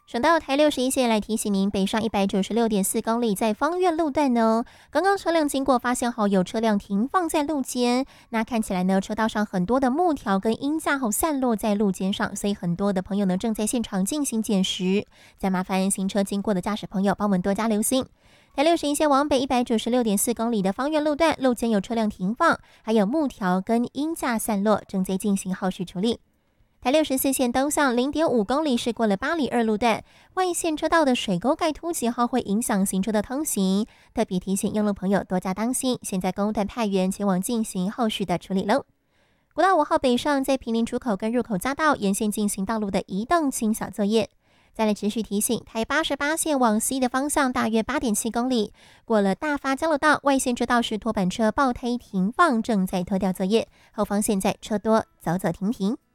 省道台61线来提醒您，北上196.4公里在芳苑路段呢，刚刚车辆经过，发现有车辆停放在路肩，那看起来呢，车道上很多的木条跟鹰架散落在路肩上，所以很多的朋友呢正在现场进行捡拾。再麻烦行车经过的驾驶朋友帮我们多加留心。台61线往北196.4公里的芳苑路段，路肩有车辆停放，还有木条跟鹰架散落，正在进行后续处理。台64线东向0.5公里是过了八里二路段，外线车道的水沟盖凸起后会影响行车的通行，特别提醒用路朋友多加当心。现在公段派员前往进行后续的处理喽。国道5号北上在坪林出口跟入口匝道沿线进行道路的移动清扫作业。再来持续提醒，台88线往西的方向大约8.7公里，过了大发交流道外线车道是拖板车爆胎停放，正在拖吊作业，后方现在车多，走走停停。